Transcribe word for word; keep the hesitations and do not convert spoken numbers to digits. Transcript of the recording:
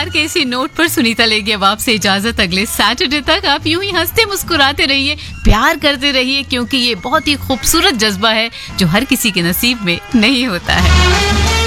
प्यार के इसी नोट पर सुनीता लेगी अब आपसे इजाजत। अगले सैटरडे तक आप यूं ही हंसते मुस्कुराते रहिए, प्यार करते रहिए, क्योंकि ये बहुत ही खूबसूरत जज्बा है जो हर किसी के नसीब में नहीं होता है।